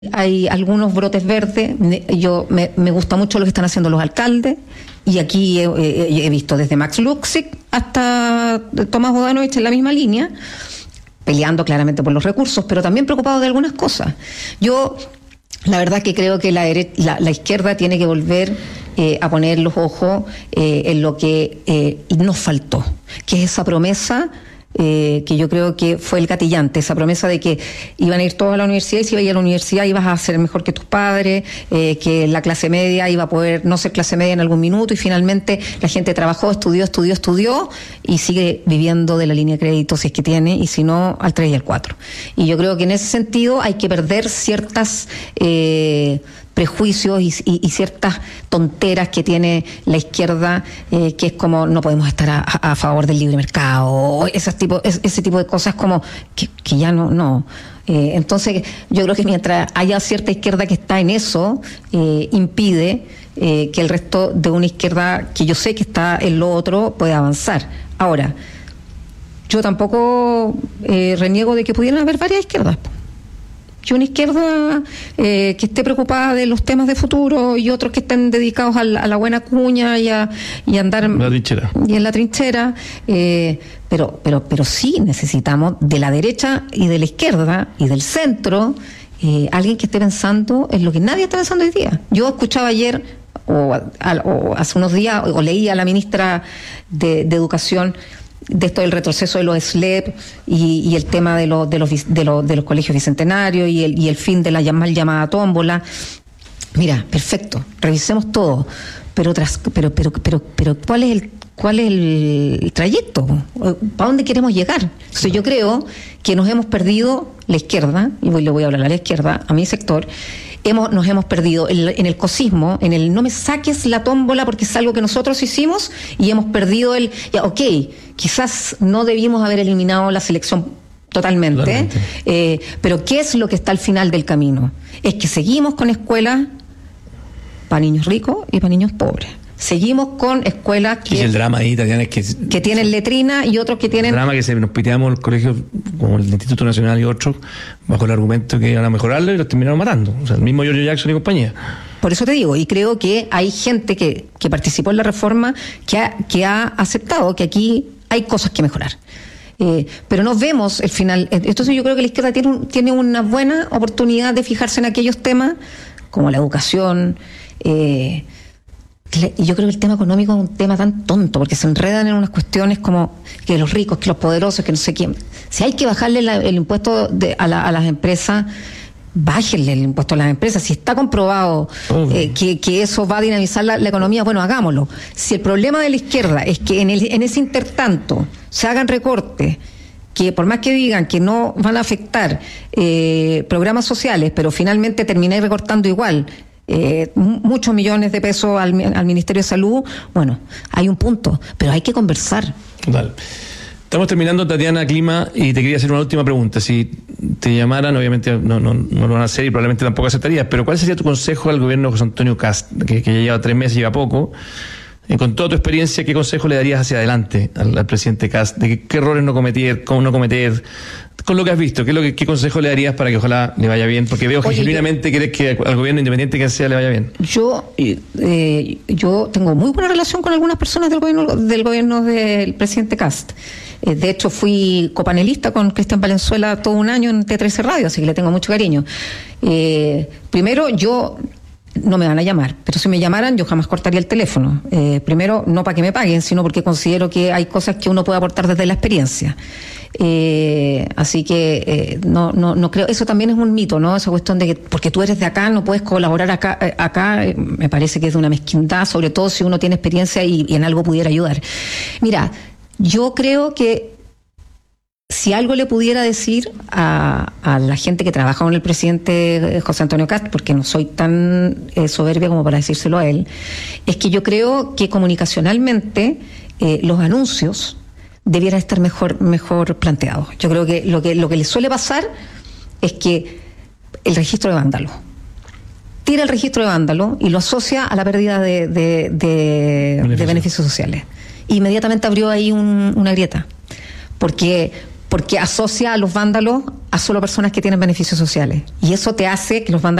Hay algunos brotes verdes. Me gusta mucho lo que están haciendo los alcaldes, y aquí he visto desde Max Luxic hasta Tomás Bodanovich en la misma línea, peleando claramente por los recursos, pero también preocupados de algunas cosas. Yo, la verdad que creo que la izquierda tiene que volver a poner los ojos en lo que nos faltó, que es esa promesa que yo creo que fue el gatillante, esa promesa de que iban a ir todos a la universidad, y si ibas a ir a la universidad ibas a ser mejor que tus padres, que la clase media iba a poder no ser clase media en algún minuto, y finalmente la gente trabajó, estudió y sigue viviendo de la línea de crédito si es que tiene, y si no, al 3 y al 4. Y yo creo que en ese sentido hay que perder ciertas prejuicios y ciertas tonteras que tiene la izquierda, que es como no podemos estar a favor del libre mercado, ese tipo de cosas como que ya no. Entonces yo creo que mientras haya cierta izquierda que está en eso, impide que el resto de una izquierda que yo sé que está en lo otro pueda avanzar. Ahora, yo tampoco reniego de que pudieran haber varias izquierdas, que una izquierda que esté preocupada de los temas de futuro, y otros que estén dedicados a la buena cuña y andar en la trinchera, pero sí necesitamos de la derecha y de la izquierda y del centro alguien que esté pensando en lo que nadie está pensando hoy día. Yo escuchaba ayer o hace unos días, o leí a la ministra de Educación de esto del retroceso de los SLEP y el tema de los colegios bicentenarios y el fin de la mal llamada tómbola. Mira, perfecto, revisemos todo, pero ¿cuál es el trayecto? ¿Para dónde queremos llegar? Entonces yo creo que nos hemos perdido la izquierda, y le voy a hablar a la izquierda, a mi sector. Nos hemos perdido en el cosismo, en el no me saques la tómbola porque es algo que nosotros hicimos, y hemos perdido quizás no debimos haber eliminado la selección totalmente. Pero ¿qué es lo que está al final del camino? Es que seguimos con escuelas para niños ricos y para niños pobres. Seguimos con escuelas que el drama ahí, Tatiana, es que tienen letrina, y otros que tienen... El drama que nos piteamos los colegios como el Instituto Nacional y otros bajo el argumento que iban a mejorarlo, y los terminaron matando. O sea, el mismo Giorgio Jackson y compañía. Por eso te digo, y creo que hay gente que participó en la reforma que ha aceptado que aquí hay cosas que mejorar. Pero no vemos el final. Entonces yo creo que la izquierda tiene una buena oportunidad de fijarse en aquellos temas como la educación. Y yo creo que el tema económico es un tema tan tonto, porque se enredan en unas cuestiones como que los ricos, que los poderosos, que no sé quién. Si hay que bajarle el impuesto a las empresas, bájenle el impuesto a las empresas. Si está comprobado que eso va a dinamizar la economía, bueno, hagámoslo. Si el problema de la izquierda es que en ese intertanto se hagan recortes, que por más que digan que no van a afectar programas sociales, pero finalmente termináis recortando igual muchos millones de pesos al Ministerio de Salud, bueno, hay un punto, pero hay que conversar. Total. Estamos terminando, Tatiana Clima, y te quería hacer una última pregunta. Si te llamaran, obviamente no lo van a hacer y probablemente tampoco aceptarías, pero ¿cuál sería tu consejo al gobierno de José Antonio Kast, que ya lleva 3 meses, lleva poco? Con toda tu experiencia, ¿qué consejo le darías hacia adelante al presidente Kast? ¿De qué errores no cometer, cómo no cometer? Con lo que has visto, ¿qué consejo le darías para que ojalá le vaya bien? Porque veo que genuinamente querés que al gobierno, independiente que sea, le vaya bien. Yo tengo muy buena relación con algunas personas del gobierno del presidente Kast. De hecho, fui copanelista con Cristian Valenzuela todo un año en T13 Radio, así que le tengo mucho cariño. Primero, no me van a llamar, pero si me llamaran yo jamás cortaría el teléfono. Primero, no para que me paguen, sino porque considero que hay cosas que uno puede aportar desde la experiencia. Así que no creo, eso también es un mito, ¿no? Esa cuestión de que porque tú eres de acá no puedes colaborar acá me parece que es de una mezquindad, sobre todo si uno tiene experiencia y en algo pudiera ayudar. Mira, yo creo que si algo le pudiera decir a la gente que trabaja con el presidente José Antonio Kast, porque no soy tan soberbia como para decírselo a él, es que yo creo que comunicacionalmente los anuncios debieran estar mejor planteados. Yo creo que lo que le suele pasar es que el registro de vándalos. Tira el registro de vándalos y lo asocia a la pérdida de beneficios sociales. Inmediatamente abrió ahí una grieta. Porque asocia a los vándalos a solo personas que tienen beneficios sociales. Y eso te hace que los